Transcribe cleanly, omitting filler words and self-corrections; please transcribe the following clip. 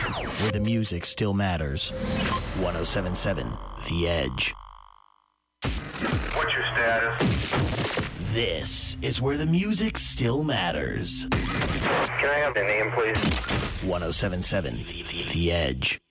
where the music still matters. 107.7 The Edge. What's your status? This is where the music still matters. Can I have the name, please? 107.7 The Edge.